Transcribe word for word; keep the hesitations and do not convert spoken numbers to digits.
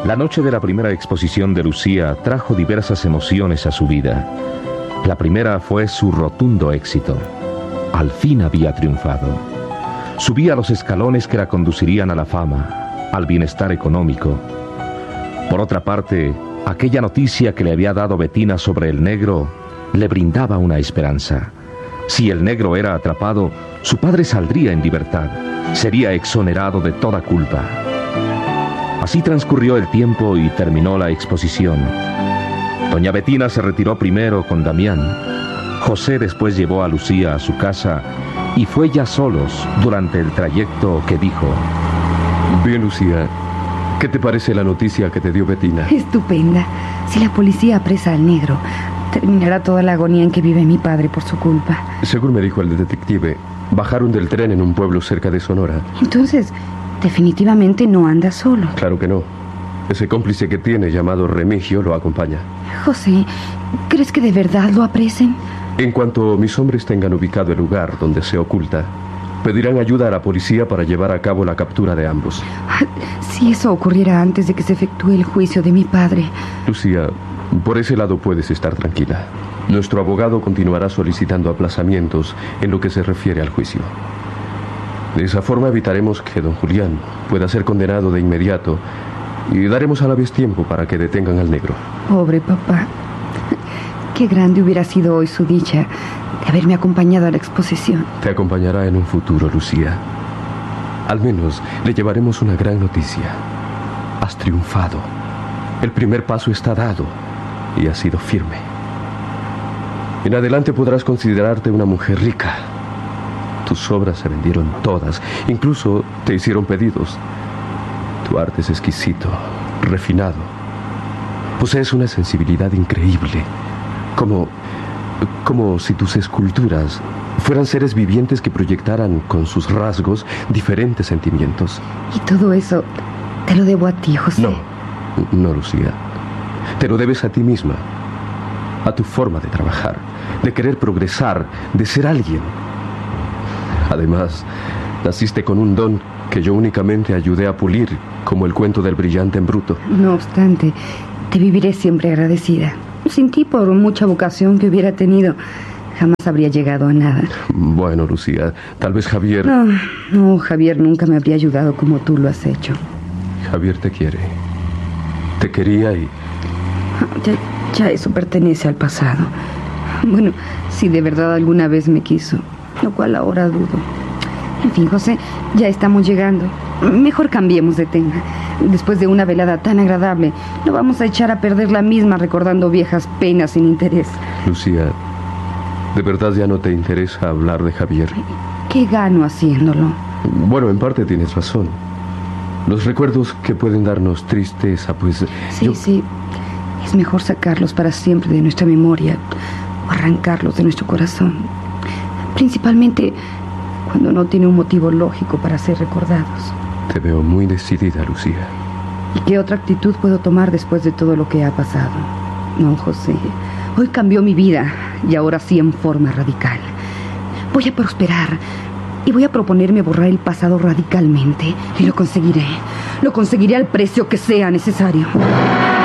La noche de la primera exposición de Lucía trajo diversas emociones a su vida. La primera fue su rotundo éxito. Al fin había triunfado. Subía los escalones que la conducirían a la fama, al bienestar económico. Por otra parte, aquella noticia que le había dado Bettina sobre el negro le brindaba una esperanza. Si el negro era atrapado, su padre saldría en libertad. Sería exonerado de toda culpa. Así transcurrió el tiempo y terminó la exposición. Doña Bettina se retiró primero con Damián. José después llevó a Lucía a su casa y fue ya solos durante el trayecto que dijo: Bien, Lucía, ¿qué te parece la noticia que te dio Bettina? Estupenda. Si la policía apresa al negro, terminará toda la agonía en que vive mi padre por su culpa. Según me dijo el detective, bajaron del tren en un pueblo cerca de Sonora. Entonces, definitivamente no anda solo. Claro que no. Ese cómplice que tiene, llamado Remigio, lo acompaña. José, ¿crees que de verdad lo apresen? En cuanto mis hombres tengan ubicado el lugar donde se oculta, pedirán ayuda a la policía para llevar a cabo la captura de ambos. Si eso ocurriera antes de que se efectúe el juicio de mi padre. Lucía, por ese lado puedes estar tranquila. Nuestro abogado continuará solicitando aplazamientos en lo que se refiere al juicio. De esa forma evitaremos que don Julián pueda ser condenado de inmediato y daremos a la vez tiempo para que detengan al negro. Pobre papá. Qué grande hubiera sido hoy su dicha de haberme acompañado a la exposición. Te acompañará en un futuro, Lucía. Al menos le llevaremos una gran noticia. Has triunfado. El primer paso está dado y ha sido firme. En adelante podrás considerarte una mujer rica. Tus obras se vendieron todas, incluso te hicieron pedidos. Tu arte es exquisito, refinado. Posees una sensibilidad increíble, como, como si tus esculturas fueran seres vivientes que proyectaran con sus rasgos diferentes sentimientos. Y todo eso te lo debo a ti, José. No, no, Lucía. Te lo debes a ti misma, a tu forma de trabajar, de querer progresar, de ser alguien. Además, naciste con un don que yo únicamente ayudé a pulir, como el cuento del brillante en bruto. No obstante, te viviré siempre agradecida. Sin ti, por mucha vocación que hubiera tenido, jamás habría llegado a nada. Bueno, Lucía, tal vez Javier... No, no, Javier nunca me habría ayudado como tú lo has hecho. Javier te quiere. Te quería y... Ya, ya eso pertenece al pasado. Bueno, si de verdad alguna vez me quiso, lo cual ahora dudo. En fin, José, ya estamos llegando. Mejor cambiemos de tema. Después de una velada tan agradable, no vamos a echar a perder la misma recordando viejas penas sin interés. Lucía, ¿de verdad ya no te interesa hablar de Javier? ¿Qué gano haciéndolo? Bueno, en parte tienes razón. Los recuerdos que pueden darnos tristeza, pues... Sí, yo... sí. Es mejor sacarlos para siempre de nuestra memoria o arrancarlos de nuestro corazón. Principalmente cuando no tiene un motivo lógico para ser recordados. Te veo muy decidida, Lucía. ¿Y qué otra actitud puedo tomar después de todo lo que ha pasado? No, José, hoy cambió mi vida y ahora sí en forma radical. Voy a prosperar y voy a proponerme borrar el pasado radicalmente y lo conseguiré. Lo conseguiré al precio que sea necesario.